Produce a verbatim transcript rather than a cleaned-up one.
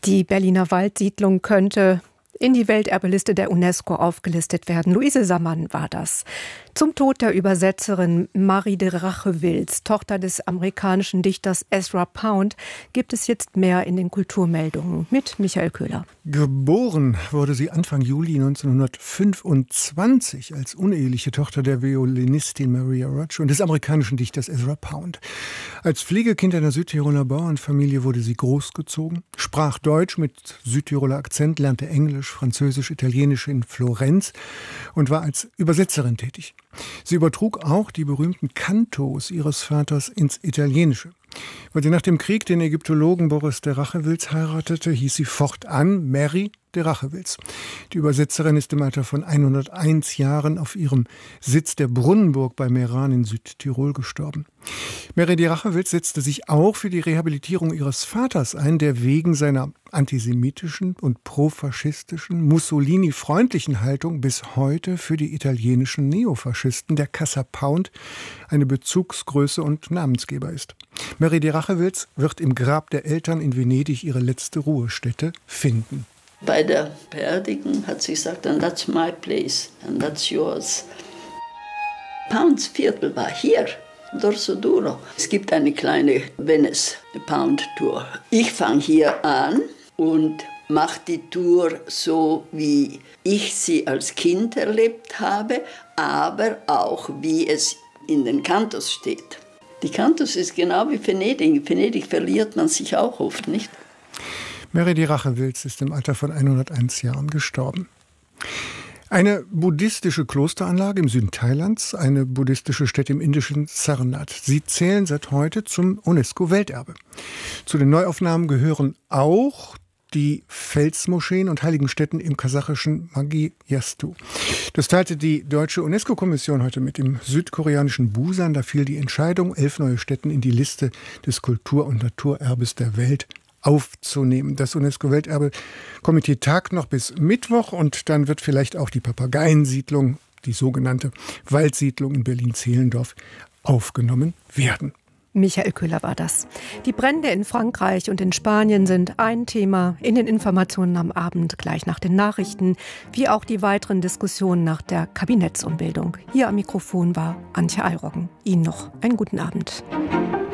Die Berliner Waldsiedlung könnte in die Welterbeliste der UNESCO aufgelistet werden. Luise Sammann war das. Zum Tod der Übersetzerin Marie de Rachewils, Tochter des amerikanischen Dichters Ezra Pound, gibt es jetzt mehr in den Kulturmeldungen mit Michael Köhler. Geboren wurde sie Anfang Juli neunzehnhundertfünfundzwanzig als uneheliche Tochter der Violinistin Maria Roach und des amerikanischen Dichters Ezra Pound. Als Pflegekind einer Südtiroler Bauernfamilie wurde sie großgezogen, sprach Deutsch mit Südtiroler Akzent, lernte Englisch, Französisch, Italienisch in Florenz und war als Übersetzerin tätig. Sie übertrug auch die berühmten Cantos ihres Vaters ins Italienische. Weil sie nach dem Krieg den Ägyptologen Boris de Rachewils heiratete, hieß sie fortan Mary de Rachewils. Die Übersetzerin ist im Alter von hunderteins Jahren auf ihrem Sitz der Brunnenburg bei Meran in Südtirol gestorben. Mary de Rachewils setzte sich auch für die Rehabilitierung ihres Vaters ein, der wegen seiner antisemitischen und profaschistischen, Mussolini-freundlichen Haltung bis heute für die italienischen Neofaschisten der Casa Pound eine Bezugsgröße und Namensgeber ist. Mary de Rachewils wird im Grab der Eltern in Venedig ihre letzte Ruhestätte finden. Bei der Beerdigung hat sie gesagt, and that's my place, and that's yours. Pounds Viertel war hier, Dorso Duro. Es gibt eine kleine Venice Pound Tour. Ich fange hier an und mache die Tour so, wie ich sie als Kind erlebt habe, aber auch wie es in den Cantos steht. Die Cantos ist genau wie Venedig. In Venedig verliert man sich auch oft, nicht? Mary de Rachewils ist im Alter von hunderteins Jahren gestorben. Eine buddhistische Klosteranlage im Süden Thailands, eine buddhistische Stätte im indischen Sarnath. Sie zählen seit heute zum UNESCO-Welterbe. Zu den Neuaufnahmen gehören auch die Felsmoscheen und Heiligenstätten im kasachischen Manggi-Yastu. Das teilte die deutsche UNESCO-Kommission heute mit im südkoreanischen Busan. Da fiel die Entscheidung, elf neue Stätten in die Liste des Kultur- und Naturerbes der Welt aufzunehmen. Das UNESCO-Welterbe-Komitee tagt noch bis Mittwoch und dann wird vielleicht auch die Papageiensiedlung, die sogenannte Waldsiedlung in Berlin-Zehlendorf, aufgenommen werden. Michael Köhler war das. Die Brände in Frankreich und in Spanien sind ein Thema in den Informationen am Abend gleich nach den Nachrichten, wie auch die weiteren Diskussionen nach der Kabinettsumbildung. Hier am Mikrofon war Antje Eiroggen. Ihnen noch einen guten Abend.